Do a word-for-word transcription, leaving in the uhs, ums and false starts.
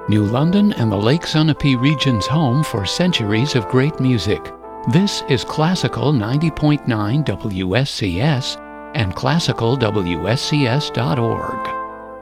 New London and the Lake Sunapee region's home for centuries of great music. This is Classical ninety point nine W S C S and classical W S C S dot org.